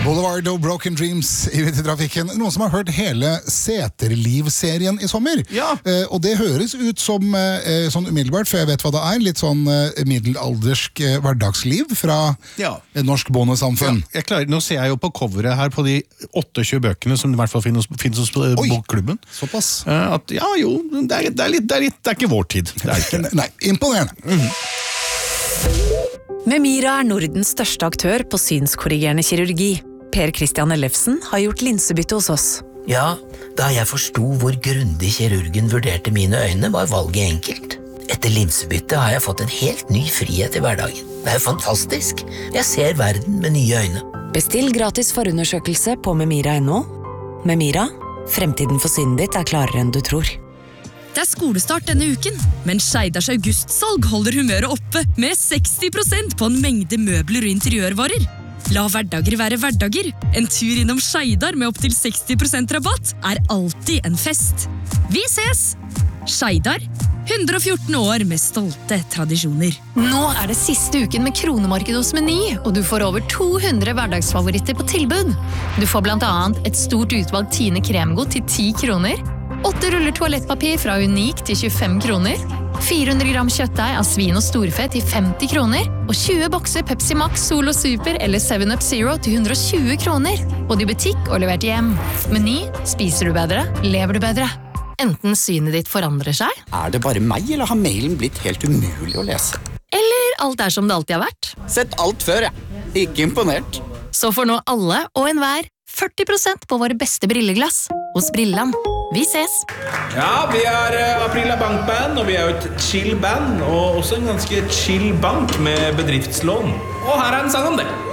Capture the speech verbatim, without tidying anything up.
Boulevard og Broken Dreams i trafikken. Noen som har hørt hele Seterliv-serien i sommer. Ja. Eh, og det høres ut som eh, sånn umiddelbart, for jeg vet hva det er, litt sånn eh, middelaldersk eh, hverdagsliv fra Ja. et norsk bondesamfunn. Ja, jeg klarer, nå ser jeg jo på coveret her på de otteogtjue bøkene som i hvert fall finnes, finnes hos eh, Oi. bokklubben. Såpass. Eh, at, ja, jo, det er, det, er litt, det, er litt, det er ikke vår tid. Det er ikke det. Nei, imponerende. Memira er Nordens største aktør på synskorrigerende kirurgi. Per Christian Ellefsen har gjort linsebytte hos oss. Ja, da jeg forsto hvor grundig kirurgen vurderte mine øyne, var valget enkelt. Etter linsebytte har jeg fått en helt ny frihet i hverdagen. Det er jo fantastisk. Jeg ser verden med nye øyne. Bestill gratis forundersøkelse på memira punktum no. Memira, fremtiden for synet ditt er klarere enn du tror. Det er skolestart denne uken, men Skeidars augustsalg holder humøret oppe med seksti prosent på en mengde møbler og interiørvarer. La hverdager være hverdager. En tur innom Skeidar med opp til seksti prosent rabatt er alltid en fest. Vi ses! Skeidar, hundre og fjorten år med stolte tradisjoner. Nå er det siste uken med kronemarked hos Meny, og du får over to hundre hverdagsfavoritter på tilbud. Du får blant annet et stort utvalg Tine kremgodt til ti kroner, åtte ruller toalettpapir fra Unik til tjuefem kroner, fire hundre gram kjøttdeig av svin og storfe til femti kroner, og tjue bokser Pepsi Max, Solo Super eller seven up Zero til hundre og tjue kroner. Både i butikk og levert hjem. Meny, spiser du bedre, lever du bedre. Enten synet ditt forandrer seg, Er det bare meg, eller har mailen blitt helt umulig å lese? eller alt er som det alltid har vært. Sett alt før, jeg. Ikke imponert. Så får nå alle og enhver førti prosent på våre beste brilleglass hos Brilland. Vi ses! Ja, vi er uh, Aprila Bankband, og vi er jo et chill band, og også en ganske chill bank med bedriftslån. Og her er en sang om det.